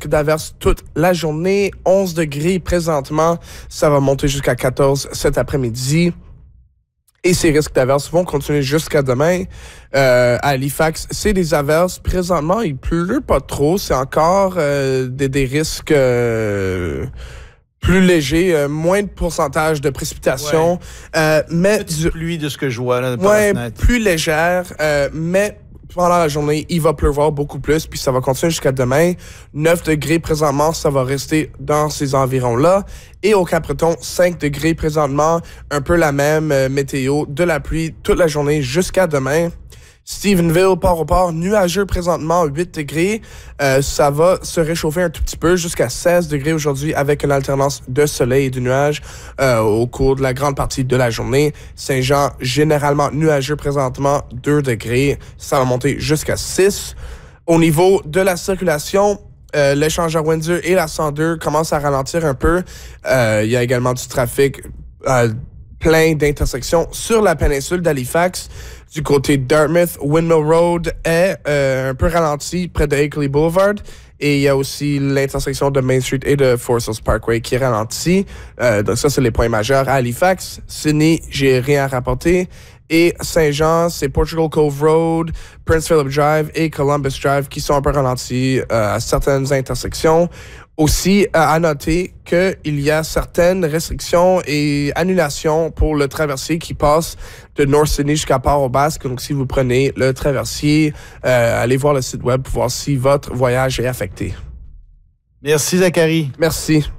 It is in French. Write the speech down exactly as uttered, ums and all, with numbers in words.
risque d'averse toute la journée. onze degrés présentement. Ça va monter jusqu'à quatorze cet après-midi. Et ces risques d'averses vont continuer jusqu'à demain. Euh, à Halifax, c'est des averses. Présentement, il pleut pas trop. C'est encore euh, des, des risques euh, plus légers, euh, moins de pourcentage de précipitation. Ouais. Euh, mais Petite du, pluie de ce que je vois là, par ouais, la fenêtre. plus légère, euh, mais pendant la journée, il va pleuvoir beaucoup plus, puis ça va continuer jusqu'à demain. neuf degrés présentement, ça va rester dans ces environs-là. Et au Cap-Breton, cinq degrés présentement, un peu la même euh, météo, de la pluie toute la journée jusqu'à demain. Stephenville, Port-au-Port, nuageux présentement, huit degrés. Euh, ça va se réchauffer un tout petit peu jusqu'à seize degrés aujourd'hui avec une alternance de soleil et de nuages euh, au cours de la grande partie de la journée. Saint-Jean, généralement nuageux présentement, deux degrés. Ça va monter jusqu'à six. Au niveau de la circulation, euh, l'échangeur Windsor et la cent deux commencent à ralentir un peu. Euh, il y a également du trafic euh, plein d'intersections sur la péninsule d'Halifax. Du côté de Dartmouth, Windmill Road est euh, un peu ralenti près de Akeley Boulevard. Et il y a aussi l'intersection de Main Street et de Forest Hills Parkway qui est ralentie. Euh, donc ça, c'est les points majeurs. À Halifax, Sydney, j'ai rien à rapporter. Et Saint-Jean, c'est Portugal Cove Road, Prince Philip Drive et Columbus Drive qui sont un peu ralentis euh, à certaines intersections. Aussi, euh, à noter qu'il y a certaines restrictions et annulations pour le traversier qui passe de North Sydney jusqu'à Port-au-Basque. Donc, si vous prenez le traversier, euh, allez voir le site web pour voir si votre voyage est affecté. Merci, Zachary. Merci.